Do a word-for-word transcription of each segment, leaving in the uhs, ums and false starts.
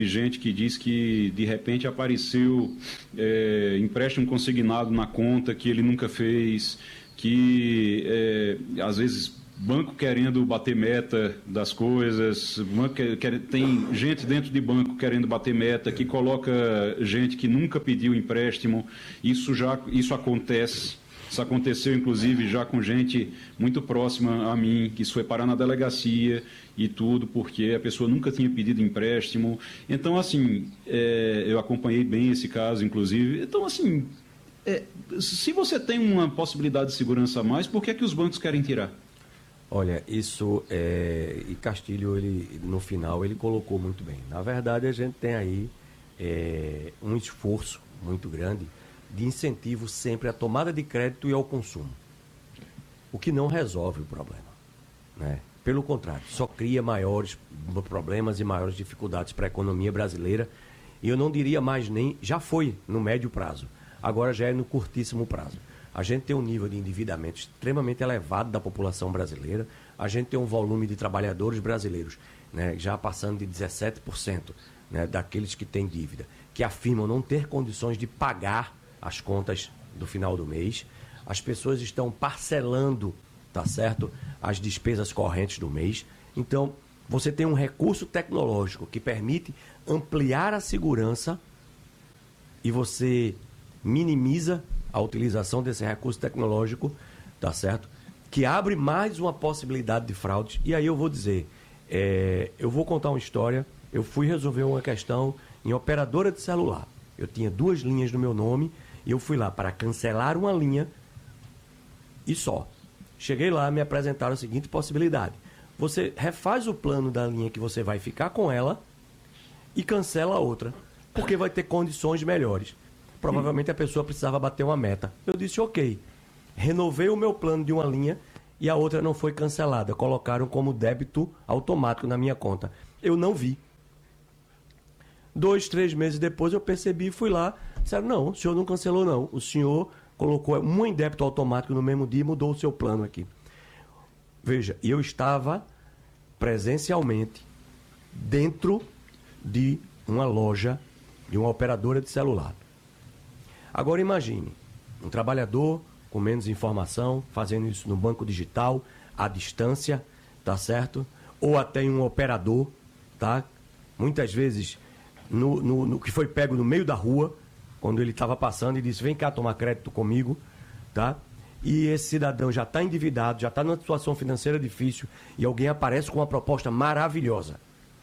gente que diz que de repente apareceu é, empréstimo consignado na conta que ele nunca fez, que é, às vezes banco querendo bater meta das coisas, banco quer, quer, tem gente dentro de banco querendo bater meta, que coloca gente que nunca pediu empréstimo. Isso já isso acontece. Isso aconteceu, inclusive, já com gente muito próxima a mim, que isso foi parar na delegacia e tudo, porque a pessoa nunca tinha pedido empréstimo. Então, assim, é, eu acompanhei bem esse caso, inclusive. Então, assim, é, se você tem uma possibilidade de segurança a mais, por que é que os bancos querem tirar? Olha, isso, é, e Castilho, ele, no final, ele colocou muito bem. Na verdade, a gente tem aí é, um esforço muito grande de incentivo sempre à tomada de crédito e ao consumo, o que não resolve o problema, né? Pelo contrário, só cria maiores problemas e maiores dificuldades para a economia brasileira, e eu não diria mais nem, já foi no médio prazo, agora já é no curtíssimo prazo. A gente tem um nível de endividamento extremamente elevado da população brasileira, a gente tem um volume de trabalhadores brasileiros, né, já passando de dezessete por cento, né, daqueles que têm dívida, que afirmam não ter condições de pagar as contas do final do mês. As pessoas estão parcelando, tá certo, as despesas correntes do mês. Então, você tem um recurso tecnológico que permite ampliar a segurança e você minimiza a utilização desse recurso tecnológico, tá certo, que abre mais uma possibilidade de fraudes. E aí eu vou dizer, é, eu vou contar uma história. Eu fui resolver uma questão em operadora de celular. Eu tinha duas linhas no meu nome e eu fui lá para cancelar uma linha e só. Cheguei lá, me apresentaram a seguinte possibilidade: você refaz o plano da linha que você vai ficar com ela e cancela a outra, porque vai ter condições melhores. Provavelmente a pessoa precisava bater uma meta. Eu disse ok. Renovei o meu plano de uma linha e a outra não foi cancelada. Colocaram como débito automático na minha conta. Eu não vi. Dois, três meses depois eu percebi e fui lá. Disseram, não, o senhor não cancelou não. O senhor colocou um em débito automático no mesmo dia e mudou o seu plano aqui. Veja, eu estava presencialmente dentro de uma loja, de uma operadora de celular. Agora imagine, um trabalhador com menos informação, fazendo isso no banco digital, à distância, tá certo? Ou até um operador, tá? Muitas vezes, no, no, no que foi pego no meio da rua, quando ele estava passando e disse, vem cá tomar crédito comigo, tá? E esse cidadão já está endividado, já está numa situação financeira difícil, e alguém aparece com uma proposta maravilhosa.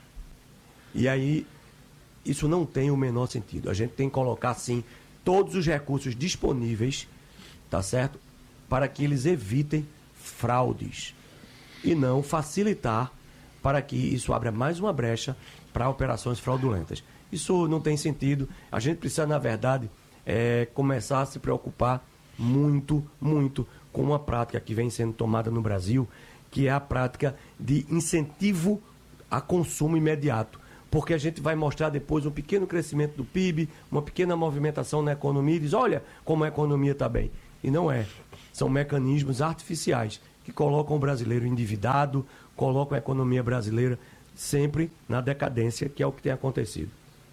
E aí, isso não tem o menor sentido. A gente tem que colocar, sim, todos os recursos disponíveis, tá certo? Para que eles evitem fraudes e não facilitar para que isso abra mais uma brecha para operações fraudulentas. Isso não tem sentido. A gente precisa, na verdade, é, começar a se preocupar muito, muito com uma prática que vem sendo tomada no Brasil, que é a prática de incentivo a consumo imediato. Porque a gente vai mostrar depois um pequeno crescimento do P I B, uma pequena movimentação na economia e diz, olha como a economia está bem. E não é. São mecanismos artificiais que colocam o brasileiro endividado, colocam a economia brasileira sempre na decadência, que é o que tem acontecido.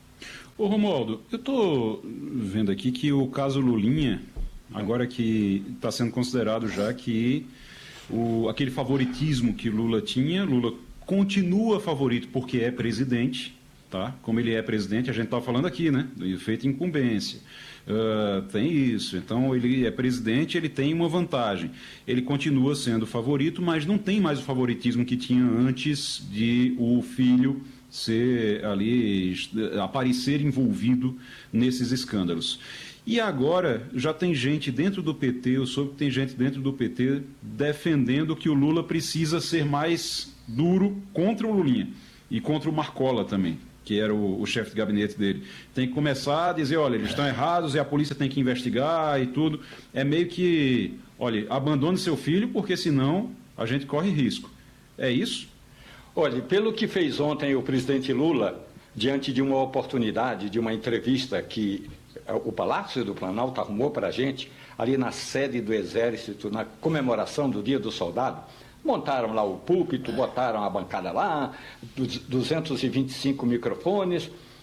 Ô Romualdo, eu estou vendo aqui que o caso Lulinha, agora que está sendo considerado já que o, aquele favoritismo que Lula tinha, Lula continua favorito porque é presidente, tá? Como ele é presidente, a gente estava falando aqui, né? Do efeito incumbência. Uh, tem isso. Então, ele é presidente, ele tem uma vantagem. Ele continua sendo favorito, mas não tem mais o favoritismo que tinha antes de o filho ser ali, aparecer envolvido nesses escândalos. E agora já tem gente dentro do P T, eu soube que tem gente dentro do P T defendendo que o Lula precisa ser mais duro contra o Lulinha e contra o Marcola também, que era o, o chefe de gabinete dele. Tem que começar a dizer, olha, eles estão errados e a polícia tem que investigar e tudo. É meio que, olha, abandone seu filho porque senão a gente corre risco. É isso? Olha, pelo que fez ontem o presidente Lula, diante de uma oportunidade, de uma entrevista que o Palácio do Planalto arrumou para a gente, ali na sede do Exército, na comemoração do Dia do Soldado, montaram lá o púlpito, botaram a bancada lá, duzentos e vinte e cinco microfones,